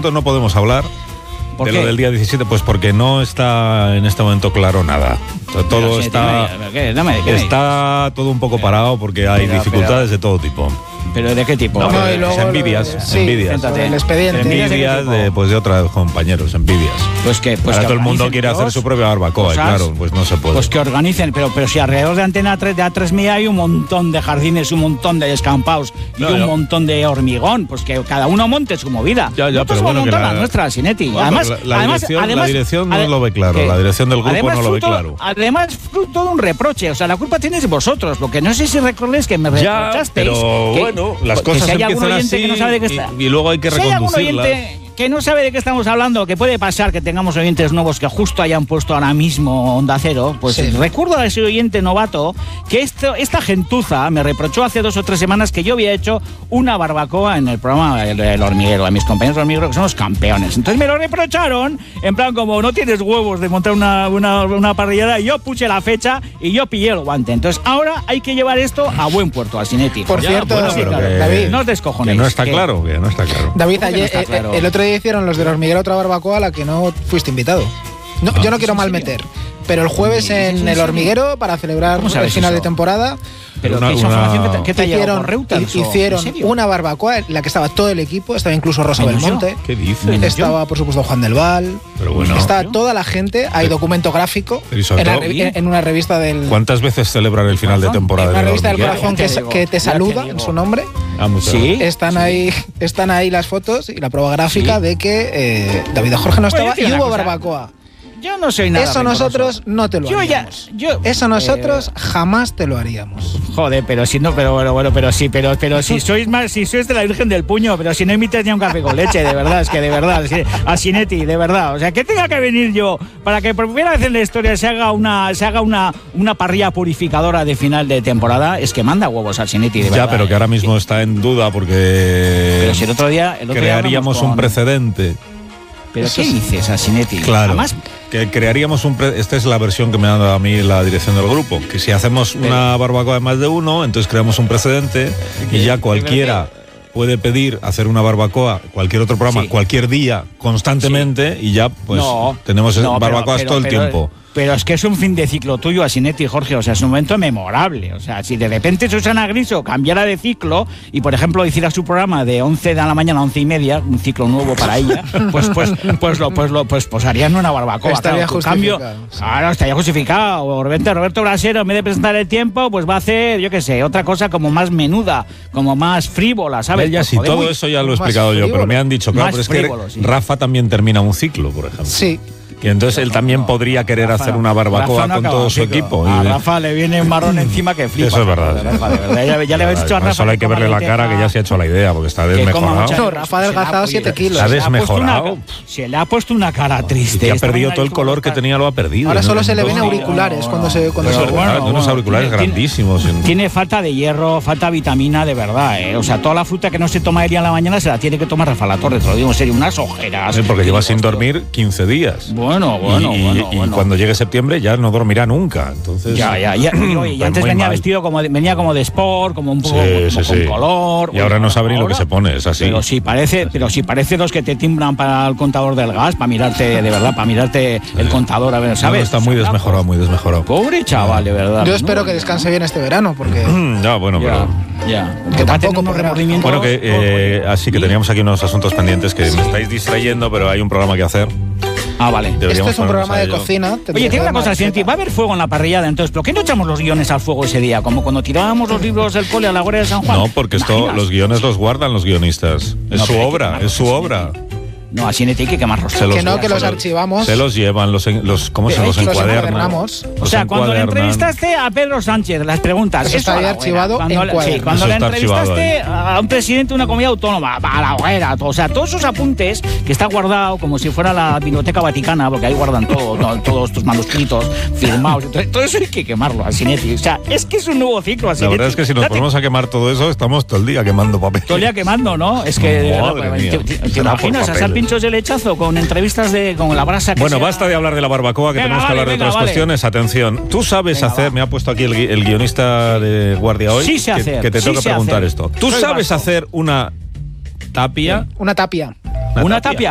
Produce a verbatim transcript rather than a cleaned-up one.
asuntos no podemos hablar. ¿Por de qué? lo del día diecisiete, pues porque no está en este momento claro nada. O sea, todo Pero, sí, está, ¿pero qué? Dame, ¿qué me está todo un poco parado porque hay pero, dificultades pero, de todo tipo. ¿Pero de qué tipo? No, No, y es luego envidias, lo- sí, envidias. Céntrate. el expediente. Envidias de, pues de otros compañeros, envidias. Pues que, pues Ahora que todo el mundo organicen quiere hacer todos su propia barbacoa, cosas, y claro, pues no se puede. Pues que organicen, pero, pero si alrededor de Antena tres, de A tres Media hay un montón de jardines, un montón de descampados y No, un no. montón de hormigón, pues que cada uno monte su movida. Ya, ya, Nosotros pero vamos bueno, a que montar la- la nuestra, Sinetti. Bueno, además, la- la además, dirección- además, la dirección no ade- lo ve claro, ¿qué? la dirección del grupo Además, no lo ve fruto- claro. Además, fruto de un reproche, o sea, la culpa tienes vosotros, porque no sé si recordáis que me Ya, reprochasteis. pero que- bueno, las que cosas si hay algún empiezan oyente así que no sabe de qué y- está. y luego hay que Si hay algún reconducirlas. oyente que no sabe de qué estamos hablando, que puede pasar que tengamos oyentes nuevos que justo hayan puesto ahora mismo Onda Cero, pues Sí. recuerdo a ese oyente novato que esto, esta gentuza me reprochó hace dos o tres semanas que yo había hecho una barbacoa en el programa El, el Hormiguero, a mis compañeros del Hormiguero que somos campeones. Entonces me lo reprocharon, en plan como no tienes huevos de montar una, una, una parrillada, y yo puse la fecha y yo pillé el guante. Entonces ahora hay que llevar esto a buen puerto, al Cinetti. Por Ya, cierto, bueno, sí, pero claro, que- David, No os descojonéis. Que no está que- claro, que no está claro. David, ¿Cómo que no ayer, está eh, claro? el otro día hicieron los del Hormiguero otra barbacoa a la que no fuiste invitado. No, Ah, yo no quiero ¿en mal serio? meter, pero el jueves ¿Sí, sí, en sí, el sí? Hormiguero, para celebrar ¿Cómo el sabes final eso? de temporada, Pero Una- ¿qué esa una- información que te, que te ha llegado hicieron, por Reuters, o- ¿en hicieron serio? una barbacoa en la que estaba todo el equipo, estaba incluso Rosa ¿Menos yo? Belmonte, ¿Qué dices? Menos estaba por supuesto Juan del Val, Pero bueno. estaba toda la gente, hay documento gráfico Pero y sobre en, la todo- revi- en una revista del ¿Cuántas veces celebran el final de Corazón. temporada? en una del revista del Hormiguero? corazón que, Ya te sa- digo, que te ya te saluda digo. en su nombre. Ah, muchas Sí. gracias. Están ahí, están ahí las fotos y la prueba gráfica Sí. de que eh, David Jorge no Bueno, yo estaba te y digo hubo una cosa. barbacoa. Yo no soy nada Eso rencoroso. nosotros no te lo Yo ya, haríamos. yo, Eso nosotros eh, jamás te lo haríamos. joder, pero si no, pero bueno, bueno, pero sí, pero, pero si sois más, si sois de la Virgen del Puño, pero si no invitáis ni a un café con leche, de verdad, es que de verdad, es que, a Sinetti, de verdad, o sea, que tenga que venir yo para que por primera vez en la historia se haga una, se haga una, una parrilla purificadora de final de temporada, es que manda huevos al Sinetti, de verdad. Ya, pero que ahora eh. mismo está en duda porque Pero si el otro día, el otro día crearíamos hablamos un con- precedente. Pero Eso ¿qué sí. dices, Asinetti? Claro. Además, Que crearíamos un... Pre Esta es la versión que me ha dado a mí la dirección del grupo. Que si hacemos una barbacoa de más de uno, entonces creamos un precedente y ya cualquiera puede pedir hacer una barbacoa, cualquier otro programa, Sí. cualquier día, constantemente, y ya pues no, tenemos no, pero- barbacoas pero- todo el pero- tiempo. Pero es que es un fin de ciclo tuyo, Asinetti, Jorge, o sea, es un momento memorable. O sea, si de repente Susana Griso cambiara de ciclo y, por ejemplo, hiciera su programa de once de la mañana a once y media, un ciclo nuevo para ella, pues pues pues lo pues lo pues, pues harían una barbacoa. Estaría claro, tu cambio, justificado, sí. claro, estaría justificado. O Roberto, Roberto Brasero, en vez de presentar el tiempo, pues va a hacer, yo qué sé, otra cosa como más menuda, como más frívola, ¿sabes? Ya, Pues, sí, joder, todo muy- eso ya lo he más explicado yo, pero frívolo. me han dicho, claro, Más pero es que frívolo, sí. Rafa también termina un ciclo, por ejemplo. Sí. Y entonces él también podría querer Rafa hacer no- una barbacoa Rafa no con acaba todo su ciclo. equipo. A Y- Rafa le viene un marrón encima que flipa. Eso es verdad. Rafa, de verdad. Ya, ya le habéis dicho a Por Rafa. Solo hay que coma verle la lenteja, cara que ya se ha hecho la idea, porque está que coma desmejorado. mucha- No, Rafa ha adelgazado Se le siete kilos. Se ha se le puesto desmejorado. una- Se le ha puesto una cara Y triste. que ha Esta perdido mañana todo el dijo color que cosas- tenía, lo ha perdido. Ahora solo se le ven Dos- auriculares cuando se cuando Eso se es verdad, bueno, unos bueno, auriculares tiene- grandísimos. en- Tiene falta de hierro, falta de vitamina, de verdad, ¿eh? O sea, toda la fruta que no se toma el día en la mañana se la tiene que tomar Rafa La Torre, te lo digo en serio, unas ojeras. Sí, porque lleva sin Hostia. dormir quince días. Bueno, bueno, y, bueno, y bueno. cuando llegue septiembre ya no dormirá nunca. Entonces, Ya, ya, ya. Y, oye, y pues antes muy venía mal. vestido como de, venía como de sport, como un poco Sí, como sí, con sí. color. Y ahora no sabe ni lo que ahora- se pone, es así. Pero si parece, pero si parece los que te timbran para el contador del gas, para mirarte, de verdad, para mirarte el contador, a ver, No, ¿sabes? está muy desmejorado, muy desmejorado. Pobre chaval, de verdad. Yo ¿no? espero que descanse bien este verano, porque Ya, bueno, Ya, pero... ya. Que va a tener tampoco unos podrá- remordimientos. Bueno, que eh, así que teníamos aquí unos asuntos pendientes que me estáis distrayendo, pero hay un programa que hacer. Ah, vale. Deberíamos este es un ponernos programa a de ello. cocina. Oye, tiene una cosa, Sinetti, va a haber fuego en la parrillada, entonces, ¿por qué no echamos los guiones al fuego ese día? Como cuando tirábamos los libros del cole a la Guardia de San Juan. No, porque esto, ¿Imaginas? los guiones los guardan los guionistas. Es No, su pero hay que obra, quemarlos, es su sí, obra. No, a Sinetti hay que quemarlos. Se los- Que no, que se los archivamos. Se los llevan, los, en- los ¿cómo se Pero los hay que- los encuadernan? encuadernamos. O Los sea, cuando le encuadernan. entrevistaste a Pedro Sánchez, las preguntas. Eso está a ahí la archivado hoguera. Cuando en le- cuaderno. sí, cuando Eso le está archivado entrevistaste a un presidente de una comunidad autónoma, a la hoguera, todo, o sea, todos esos apuntes que está guardado como si fuera la Biblioteca Vaticana, porque ahí guardan todo, todo- todos tus manuscritos firmados. Entonces, todo eso hay que quemarlo a Sinetti. O sea, es que es un nuevo ciclo a La Sinetti. verdad es que si nos Date- ponemos a quemar todo eso, estamos todo el día quemando papel. Todo el día quemando, ¿no? Es que, de Madre verdad, mía. ¿te, te- te Será por imaginas a papeles. pinchos de lechazo con entrevistas de con la brasa que Bueno, sea- basta de hablar de la barbacoa, que Venga, tenemos que vale, hablar de venga, otras vale. cuestiones. Atención, tú sabes Venga, hacer, va. me ha puesto aquí el, gui- el guionista de Guardia hoy, Sí sé que, hacer, que te sí tengo que sé preguntar hacer. esto. ¿Tú Soy sabes vasco. hacer una tapia? Una tapia. Una tapia.